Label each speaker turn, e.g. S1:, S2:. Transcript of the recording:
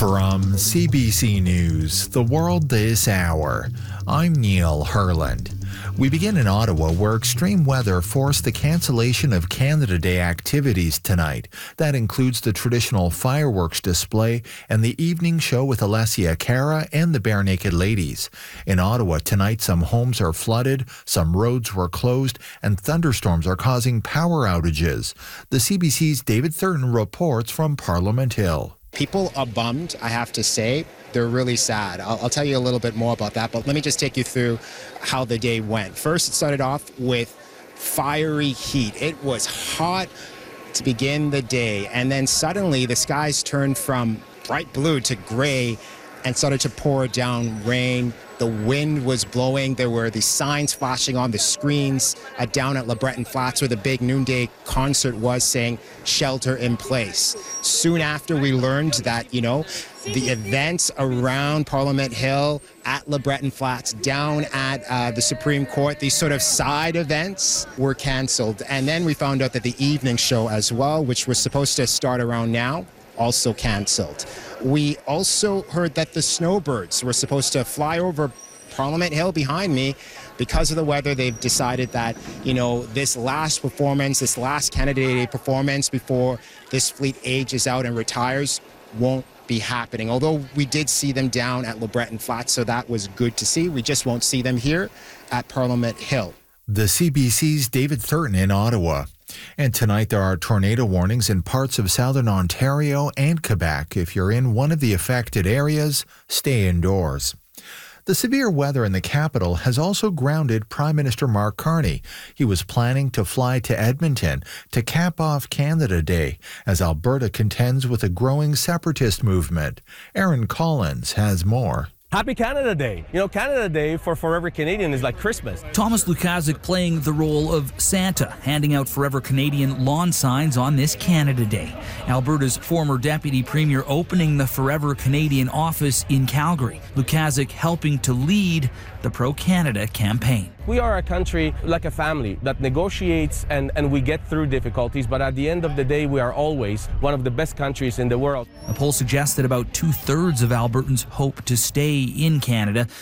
S1: From CBC News, The World This Hour, I'm Neil Herland. We begin in Ottawa, where extreme weather forced the cancellation of Canada Day activities tonight. That includes the traditional fireworks display and the evening show with Alessia Cara and the Bare Naked Ladies. In Ottawa tonight, some homes are flooded, some roads were closed, and thunderstorms are causing power outages. The CBC's David Thurton reports from Parliament Hill.
S2: People are bummed, I have to say. They're really sad. I'll tell you a little bit more about that, but let me just take you through how the day went. First, it started off with fiery heat. It was hot to begin the day, and then suddenly the skies turned from bright blue to gray and started to pour down rain. The wind was blowing. There were these signs flashing on the screens down at LeBreton Flats, where the big noonday concert was, saying shelter in place. Soon after, we learned that, the events around Parliament Hill, at LeBreton Flats, down at the Supreme Court, these sort of side events were canceled. And then we found out that the evening show as well, which was supposed to start around now, also canceled. We also heard that the snowbirds were supposed to fly over Parliament Hill behind me. Because of the weather, they've decided that, this last performance, this last Canada Day performance before this fleet ages out and retires won't be happening. Although we did see them down at LeBreton Flats, so that was good to see. We just won't see them here at Parliament Hill.
S1: The CBC's David Thurton in Ottawa. And tonight there are tornado warnings in parts of southern Ontario and Quebec. If you're in one of the affected areas, stay indoors. The severe weather in the capital has also grounded Prime Minister Mark Carney. He was planning to fly to Edmonton to cap off Canada Day as Alberta contends with a growing separatist movement. Aaron Collins has more.
S3: Happy Canada Day. Canada Day for Forever Canadian is like Christmas.
S4: Thomas Lukaszuk playing the role of Santa, handing out Forever Canadian lawn signs on this Canada Day. Alberta's former Deputy Premier opening the Forever Canadian office in Calgary. Lukaszuk helping to lead the Pro-Canada campaign.
S3: We are a country like a family that negotiates and we get through difficulties, but at the end of the day, we are always one of the best countries in the world.
S4: A poll suggests that about 2/3 of Albertans hope to stay in Canada.